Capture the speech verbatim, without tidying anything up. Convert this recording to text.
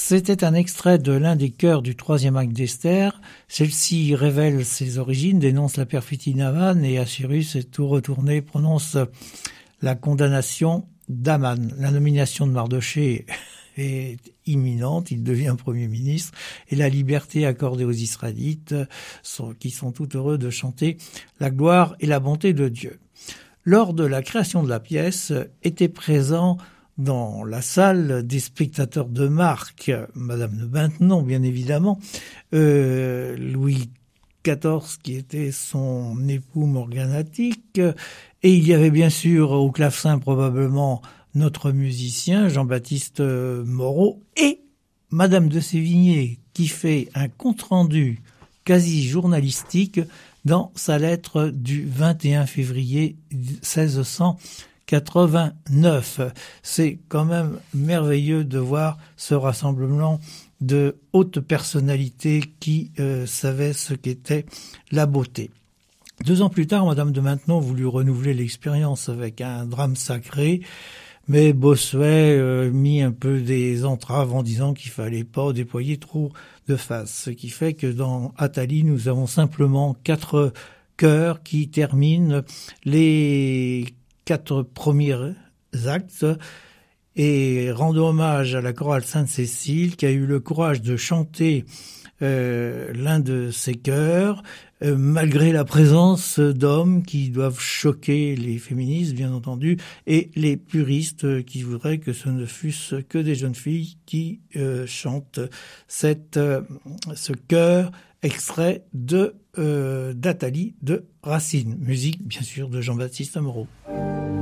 C'était un extrait de l'un des chœurs du troisième acte d'Esther. Celle-ci révèle ses origines, dénonce la perfidie d'Aman et Assyrus est tout retourné, prononce la condamnation d'Aman. La nomination de Mardochée est imminente, il devient Premier ministre et la liberté accordée aux Israélites sont, qui sont tout heureux de chanter la gloire et la bonté de Dieu. Lors de la création de la pièce, étaient présents dans la salle des spectateurs de marque, Madame de Maintenon bien évidemment, euh, Louis quatorze qui était son époux morganatique, et il y avait bien sûr au clavecin probablement notre musicien Jean-Baptiste Moreau et Madame de Sévigné qui fait un compte-rendu quasi journalistique dans sa lettre du vingt et un février seize cent quatre-vingt-neuf. C'est quand même merveilleux de voir ce rassemblement de hautes personnalités qui euh, savaient ce qu'était la beauté. Deux ans plus tard, Madame de Maintenon voulut renouveler l'expérience avec un drame sacré, mais Bossuet euh, mit un peu des entraves en disant qu'il fallait pas déployer trop de faces. Ce qui fait que dans Athalie, nous avons simplement quatre chœurs qui terminent les quatre premiers actes et rendent hommage à la chorale Sainte-Cécile qui a eu le courage de chanter euh, l'un de ces chœurs euh, malgré la présence d'hommes qui doivent choquer les féministes bien entendu et les puristes qui voudraient que ce ne fussent que des jeunes filles qui euh, chantent cette, euh, ce chœur extrait de euh, d'Athalie de Racine, musique bien sûr de Jean-Baptiste Moreau.